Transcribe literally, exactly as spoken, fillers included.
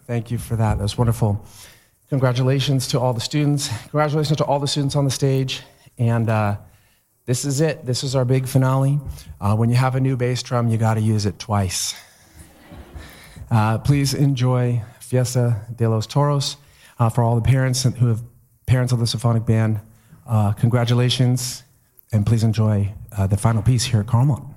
Thank you for that. That was wonderful. Congratulations to all the students. Congratulations to all the students on the stage. And uh, this is it. This is our big finale. Uh, when you have a new bass drum, you got to use it twice. Uh, please enjoy Fiesta de los Toros. Uh, for all the parents who have parents of the symphonic band, uh, congratulations, and please enjoy uh, the final piece here at Carmel.